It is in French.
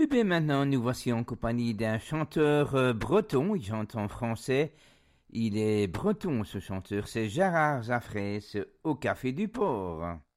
bien maintenant, nous voici en compagnie d'un chanteur breton, il chante en français. Il est breton ce chanteur, c'est Gérard Jaffrès au Café du Port.